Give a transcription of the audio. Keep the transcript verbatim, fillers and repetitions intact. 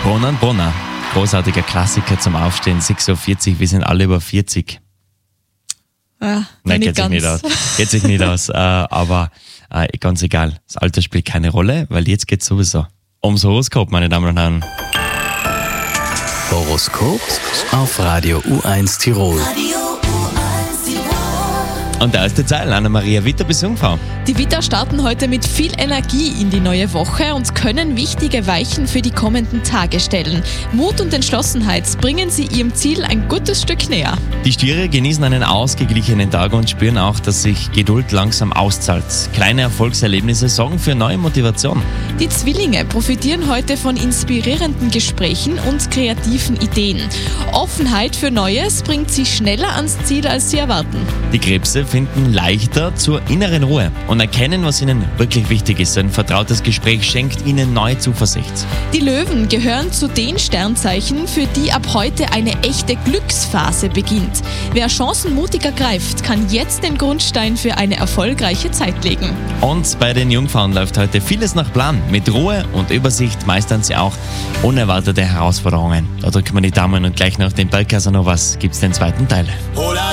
Brunner und Brunner, großartiger Klassiker zum Aufstehen, sechs Uhr vierzig, wir sind alle über vierzig. Ja, Nein, nicht geht sich nicht aus. Geht sich nicht aus. Äh, aber äh, ganz egal, das Alter spielt keine Rolle, weil jetzt geht es sowieso ums Horoskop, meine Damen und Herren. Horoskop auf Radio U eins Tirol. Und der erste Teil, Anna-Maria Witter bis Jungfrau. Die Widder starten heute mit viel Energie in die neue Woche und können wichtige Weichen für die kommenden Tage stellen. Mut und Entschlossenheit bringen sie ihrem Ziel ein gutes Stück näher. Die Stiere genießen einen ausgeglichenen Tag und spüren auch, dass sich Geduld langsam auszahlt. Kleine Erfolgserlebnisse sorgen für neue Motivation. Die Zwillinge profitieren heute von inspirierenden Gesprächen und kreativen Ideen. Offenheit für Neues bringt sie schneller ans Ziel, als sie erwarten. Die Krebse finden leichter zur inneren Ruhe und erkennen, was ihnen wirklich wichtig ist. Ein vertrautes Gespräch schenkt ihnen neue Zuversicht. Die Löwen gehören zu den Sternzeichen, für die ab heute eine echte Glücksphase beginnt. Wer chancenmutig ergreift, kann jetzt den Grundstein für eine erfolgreiche Zeit legen. Und bei den Jungfrauen läuft heute vieles nach Plan. Mit Ruhe und Übersicht meistern sie auch unerwartete Herausforderungen. Da drücken wir die Daumen und gleich nach den Bergcasanovas gibt's den zweiten Teil. Hola